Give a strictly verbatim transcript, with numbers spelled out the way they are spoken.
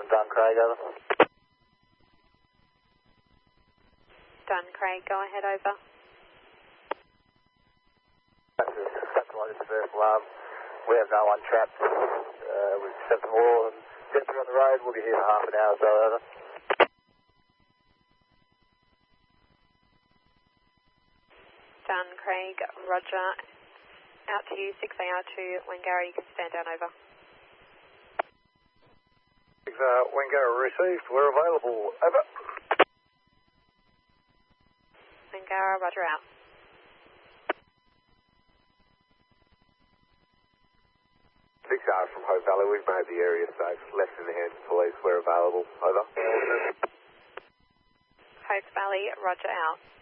from Dun Craig, over. Dun Craig, go ahead, over. That's the one, it's the first alarm. We have no one trapped. Uh, we've set them all and sentry on the road. We'll be here for half an hour or so, over. Dun Craig, roger. Out to you, six A R two, Wangara, you can stand down, over. six uh, Wangara received, we're available, over. Wangara, roger, out. six R from Hope Valley, we've made the area safe. Left in the hands of police, we're available, over. Hope Valley, roger, out.